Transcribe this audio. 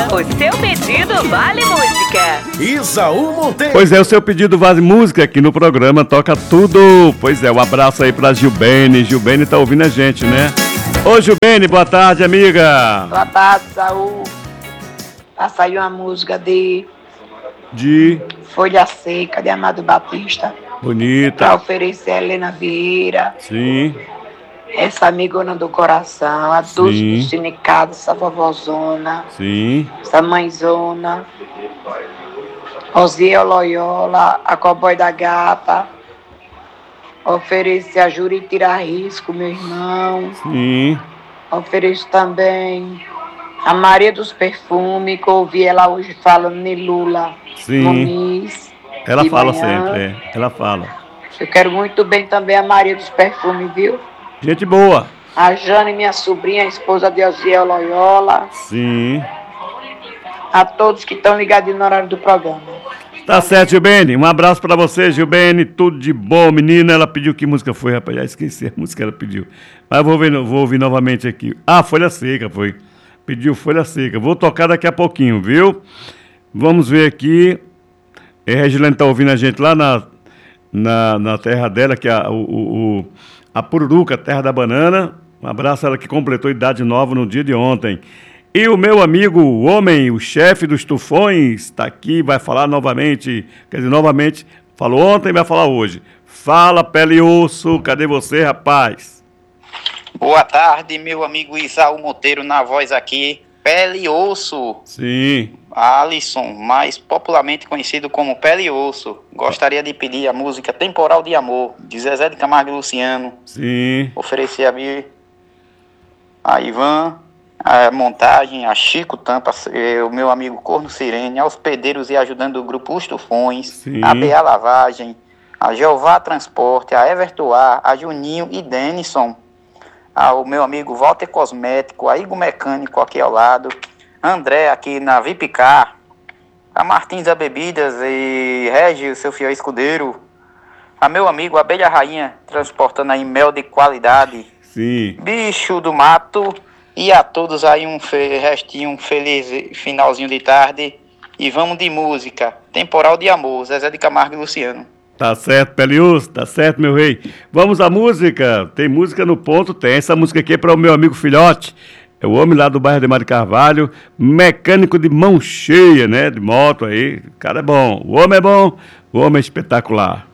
O seu pedido vale música. Isaú Monteiro. Pois é, o seu pedido vale música aqui no programa Toca Tudo. Pois é, um abraço aí pra Gilbene. Gilbene tá ouvindo a gente, né? Ô Gilbene, boa tarde, amiga. Boa tarde, Isaú. Saiu uma música de Folha Seca, de Amado Batista. Bonita. Pra oferecer a Helena Vieira. Sim. Essa amigona do coração, a Dulce do Sindicato, essa vovozona. Sim. Essa mãezona. Osiel Loyola, a Cowboy da Gata. Oferecer a Juritira Risco, meu irmão. Sim. Ofereço também a Maria dos Perfumes, que eu ouvi ela hoje falando de Lula. Sim. Muniz, Ela fala manhã. sempre, ela fala. Eu quero muito bem também a Maria dos Perfumes, viu? Gente boa. A Jane, minha sobrinha, a esposa de Osiel Loyola. Sim. A todos que estão ligados no horário do programa. Tá certo, Gilbene. Um abraço pra você, Gilbene. Tudo de bom, menina. Ela pediu que música foi, rapaz. Já esqueci a música que ela pediu. Mas vou ouvir novamente aqui. Ah, Folha Seca foi. Pediu Folha Seca. Vou tocar daqui a pouquinho, viu? Vamos ver aqui. A Regilene tá ouvindo a gente lá na terra dela, que é a Pururuca, terra da banana. Um abraço a ela que completou idade nova no dia de ontem. E o meu amigo, o homem, o chefe dos tufões, está aqui, vai falar novamente. Quer dizer, novamente, falou ontem, vai falar hoje. Fala, pele e osso, cadê você, rapaz? Boa tarde, meu amigo Isaú Monteiro, na voz aqui. Pele e Osso. Sim. Alisson, mais popularmente conhecido como Pele e Osso. Gostaria de pedir a música Temporal de Amor, de Zezé de Camargo e Luciano. Sim. Oferecer a Ivan, a montagem, a Chico Tampa, o meu amigo Corno Sirene, aos pedeiros e ajudando o grupo Os Tufões, Sim. a BA Lavagem, a Jeová Transporte, a Evertoar, a Juninho e Denison, ao meu amigo Walter Cosmético, a Igor Mecânico aqui ao lado, André aqui na Vipcar, a Martins da Bebidas e Regi, seu fiel escudeiro, a meu amigo Abelha Rainha, transportando aí mel de qualidade, Sim. Bicho do Mato, e a todos aí um feliz finalzinho de tarde, e vamos de música, Temporal de Amor, Zezé de Camargo e Luciano. Tá certo, Pelius, tá certo, meu rei. Vamos à música. Tem música no ponto? Tem. Essa música aqui é para o meu amigo Filhote. É o homem lá do bairro de Mário Carvalho, mecânico de mão cheia, né? De moto aí. O cara é bom. O homem é bom, o homem é espetacular.